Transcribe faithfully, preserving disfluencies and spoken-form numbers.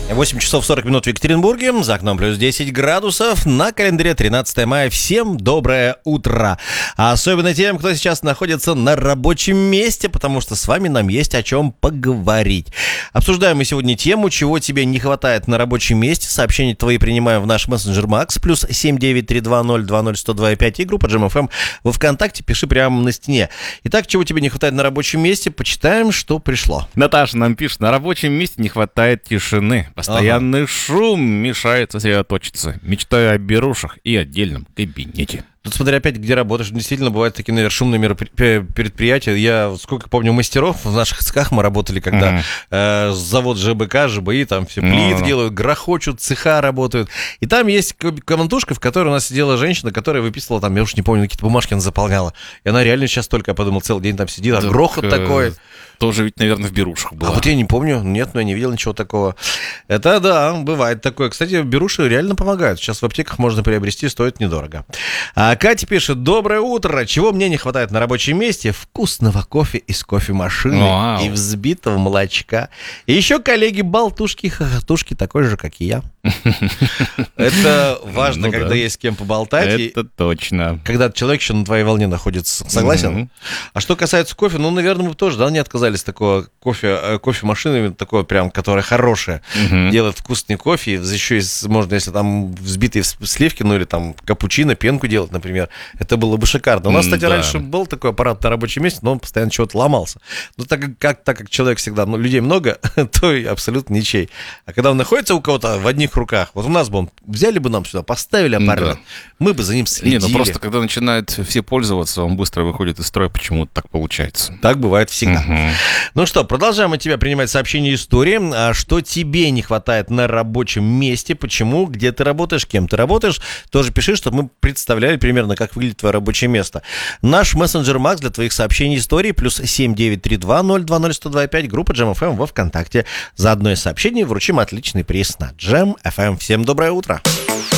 восемь часов сорок минут в Екатеринбурге, за окном плюс десять градусов, на календаре тринадцатое мая. Всем доброе утро. А особенно тем, кто сейчас находится на рабочем месте, потому что с вами нам есть о чем поговорить. Обсуждаем мы сегодня тему, чего тебе не хватает на рабочем месте. Сообщения твои принимаем в наш мессенджер Макс, плюс семь девять три два ноль два ноль сто два пять и группа Джем эф эм во ВКонтакте, пиши прямо на стене. Итак, чего тебе не хватает на рабочем месте, почитаем, что пришло. Наташа нам пишет: на рабочем месте не хватает тишины. Постоянный ага. шум мешает сосредоточиться. Мечтаю о берушах и отдельном кабинете. Тут смотри, опять, где работаешь. Действительно, бывают такие, наверное, шумные мероприятия. Я, сколько помню, мастеров в наших цехах мы работали, когда uh-huh. э, завод ЖБК, ЖБИ, там все плит uh-huh. делают, грохочут, цеха работают. И там есть комнатушка, в которой у нас сидела женщина, которая выписывала там, я уж не помню, какие-то бумажки она заполняла. И она реально сейчас только, я подумал, целый день там сидит, а грохот э- такой. Тоже ведь, наверное, в берушах было. А вот я не помню, нет, но я не видел ничего такого. Это да, бывает такое. Кстати, беруши реально помогают. Сейчас в аптеках можно приобрести, стоит недорого. А Катя пишет: доброе утро. Чего мне не хватает на рабочем месте? Вкусного кофе из кофемашины Вау. и взбитого молочка. И еще, коллеги, болтушки, хохотушки, такой же, как и я. Это важно, ну, когда да. есть с кем поболтать. Это точно. Когда человек еще на твоей волне находится. Согласен? Mm-hmm. А что касается кофе, ну, наверное, мы тоже, да, не отказались от такого кофе, кофемашины, такое прям, которая хорошая, mm-hmm. делает вкусный кофе. Еще есть, можно, если там взбитые сливки, ну, или там капучино, пенку делать, например. Это было бы шикарно. У нас, кстати, mm-hmm. раньше был такой аппарат на рабочем месте, но он постоянно чего-то ломался. Ну, так как, так как человек всегда, ну, людей много, то и абсолютно ничей. А когда он находится у кого-то в одних руках, вот у нас бы он, взяли бы нам сюда, поставили аппарат, да. мы бы за ним следили. Не, ну просто когда начинают все пользоваться, он быстро выходит из строя, почему-то так получается. Так бывает всегда. Угу. Ну что, продолжаем от тебя принимать сообщения и истории. А что тебе не хватает на рабочем месте, почему, где ты работаешь, кем ты работаешь, тоже пиши, чтобы мы представляли примерно, как выглядит твое рабочее место. Наш мессенджер Макс для твоих сообщений и историй, плюс семь девять три два ноль два ноль сто два пять, группа Джем эф эм во ВКонтакте. За одно из сообщений вручим отличный приз на Джем эф эм. Всем доброе утро!